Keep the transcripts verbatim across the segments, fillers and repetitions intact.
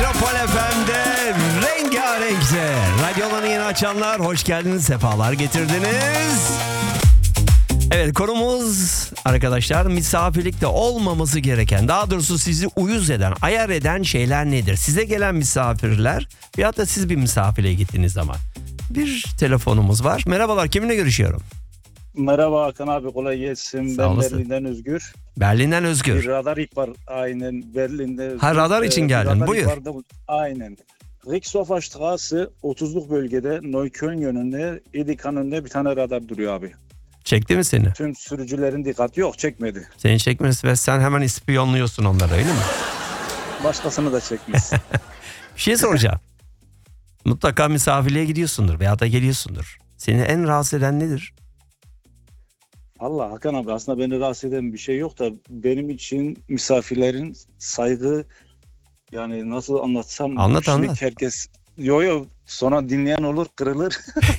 Metropol F M'de rengarenkte. Radyolarını yeni açanlar hoş geldiniz, sefalar getirdiniz. Evet, konumuz arkadaşlar misafirlikte olmaması gereken, daha doğrusu sizi uyuz eden, ayar eden şeyler nedir? Size gelen misafirler veyahut da siz bir misafire gittiğiniz zaman. Bir telefonumuz var. Merhabalar, kiminle görüşüyorum? Merhaba Hakan abi, kolay gelsin. Sağ Ben olasın. Berlin'den Özgür. Berlin'den Özgür. Bir radar ihbar, aynen Berlin'de. Özgür. Ha, radar için Ee, geldin, radar buyur. ihbarda, aynen. Rixhofer Straße otuzluk bölgede Neukölln yönünde Edika'nın önünde bir tane radar duruyor abi. Çekti mi seni? Tüm sürücülerin dikkati yok, çekmedi. Seni çekmesi ve sen hemen ispiyonluyorsun onları, öyle mi? Başkasını da çekmez. Bir şey soracağım. Mutlaka misafirliğe gidiyorsundur veya da geliyorsundur. Seni en rahatsız eden nedir? Allah Hakan abi, aslında beni rahatsız eden bir şey yok da benim için misafirlerin saygı, yani nasıl anlatsam. Anlat, şimdi anlat. Herkes yo yo sonra dinleyen olur, kırılır.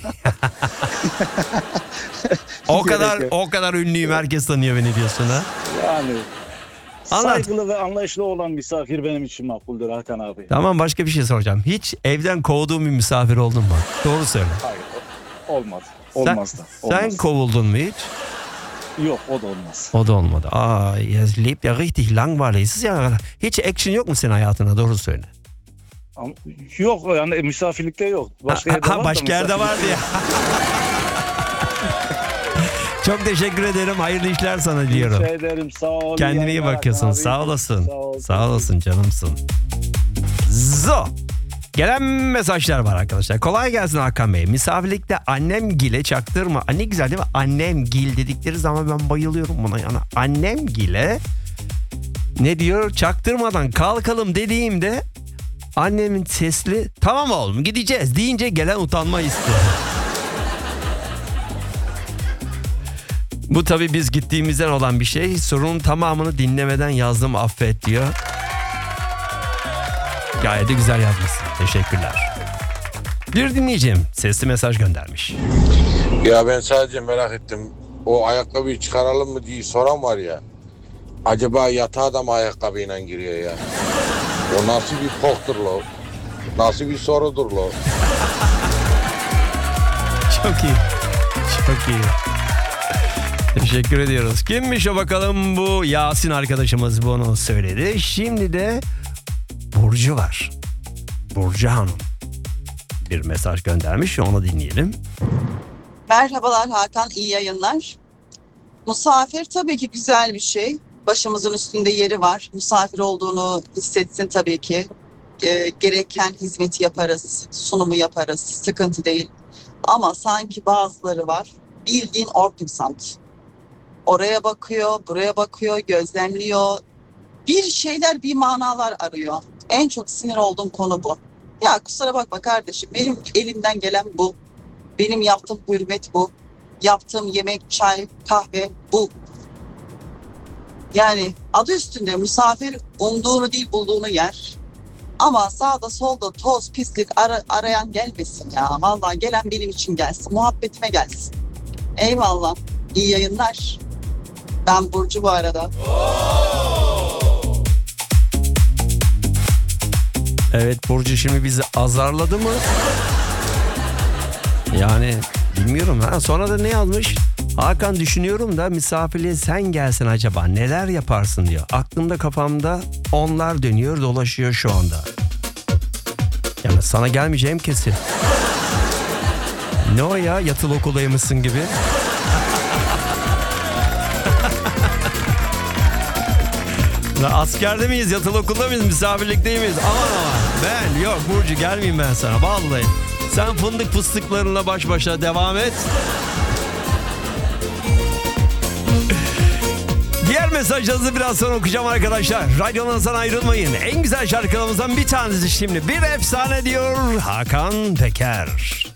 O kadar Gerek yok. o kadar ünlüyüm, herkes tanıyor beni diyorsun ha. Yani Anlat. saygılı ve anlayışlı olan misafir benim için makbuldür Hakan abi. Tamam, başka bir şey soracağım. Hiç evden kovduğun bir misafir oldun mu? Doğru söyle. Hayır, o- olmaz. Olmaz sen, da. Olmaz. Sen kovuldun mu hiç? Yok, o da olmaz. O da olmadı. Aa, es lebt ja richtig langweilig. Es ist ya, hiç action yok mu senin hayatında? Doğru söyle. Ama- Yok, yani misafirlikte yok. Başka Ha, yerde ha, var da başka yerde var misafirlikte diye. Çok teşekkür ederim. Hayırlı işler sana diliyorum. Rica ederim, sağ ol. Kendine iyi Yayınlar bakıyorsun. Hakan abi. Sağ olasın. Sağ ol. Sağ olasın, canımsın. Zo. Gelen mesajlar var arkadaşlar. Kolay gelsin Hakan Bey. Misafirlikte annemgile çaktırma. Ne güzel değil mi? Annemgil dedikleri zaman ben bayılıyorum buna. Yani annemgile ne diyor? Çaktırmadan kalkalım dediğimde annemin sesli tamam oğlum gideceğiz deyince gelen utanma hissi. Bu tabii biz gittiğimizden olan bir şey. Sorunun tamamını dinlemeden yazdım, affet diyor. Gayet de güzel yazmışsın. Teşekkürler. Bir dinleyicim sesli mesaj göndermiş. Ya ben sadece merak ettim. O ayakkabıyı çıkaralım mı diye soran var ya. Acaba yatağa da mı ayakkabıyla giriyor ya? O nasıl bir poktur lo? Nasıl bir sorudur lo? Çok iyi. Çok iyi. Teşekkür ediyoruz. Kimmiş o bakalım? Bu Yasin arkadaşımız bunu söyledi. Şimdi de Burcu var. Burcu Hanım bir mesaj göndermiş. Onu dinleyelim. Merhabalar Hakan, iyi yayınlar. Misafir tabii ki güzel bir şey. Başımızın üstünde yeri var. Misafir olduğunu hissetsin tabii ki. E, gereken hizmeti yaparız, sunumu yaparız. Sıkıntı değil. Ama sanki bazıları var. Bildiğin ortimsant. Oraya bakıyor, buraya bakıyor, gözlemliyor. Bir şeyler, bir manalar arıyor. En çok sinir olduğum konu bu. Ya kusura bakma kardeşim, benim elimden gelen bu. Benim yaptığım hürmet bu. Yaptığım yemek, çay, kahve bu. Yani adı üstünde misafir umduğunu değil bulduğunu yer. Ama sağda solda toz, pislik ara, arayan gelmesin ya. Vallahi gelen benim için gelsin. Muhabbetime gelsin. Eyvallah. İyi yayınlar. Ben Burcu bu arada. Evet, Burcu şimdi bizi azarladı mı? Yani bilmiyorum ha. Sonra da ne yazmış? Hakan düşünüyorum da misafirliğe sen gelsin acaba neler yaparsın diyor. Aklımda kafamda onlar dönüyor dolaşıyor şu anda. Yani sana gelmeyeceğim kesin. Ne o ya, yatılı okuldaymışsın gibi. La askerde miyiz, yatılı okulda mıyız, misafirlikte miyiz? Aman aman ben yok Burcu, gelmeyeyim ben sana vallahi. Sen fındık fıstıklarınla baş başa devam et. Diğer mesajlarınızı biraz sonra okuyacağım arkadaşlar. Radyonuzdan ayrılmayın. En güzel şarkılarımızdan bir tanesi şimdi. Bir efsane diyor Hakan Peker.